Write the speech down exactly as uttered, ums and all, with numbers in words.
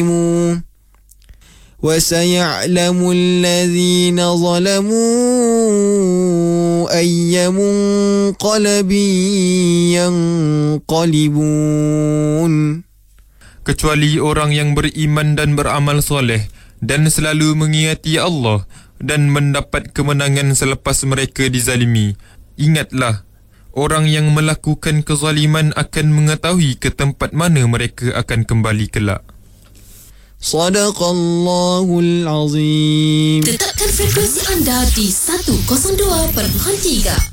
وسيعلم الذين ظلموا أي منقلب ينقلبون. Kecuali orang yang beriman dan beramal soleh dan selalu mengingati Allah dan mendapat kemenangan selepas mereka dizalimi. Ingatlah, orang yang melakukan kezaliman akan mengetahui ke tempat mana mereka akan kembali kelak. Sadaqallahul Azim. Tetapkan frekuensi anda di seratus dua perpuluhan tiga.